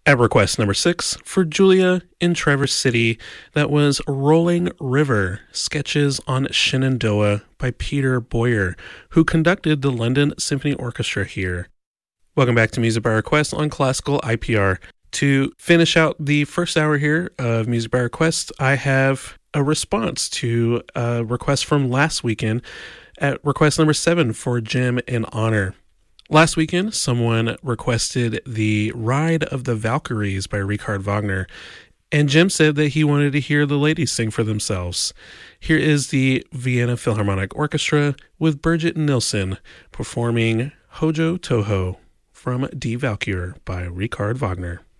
At request number 6, for Julia in Traverse City, that was Rolling River, Sketches on Shenandoah by Peter Boyer, who conducted the London Symphony Orchestra here. Welcome back to Music by Request on Classical IPR. To finish out the first hour here of Music by Request, I have a response to a request from last weekend at request number 7 for Jim in Honor. Last weekend, someone requested the Ride of the Valkyries by Richard Wagner, and Jim said that he wanted to hear the ladies sing for themselves. Here is the Vienna Philharmonic Orchestra with Birgit Nilsson performing Hojo Toho from Die Walküre by Richard Wagner.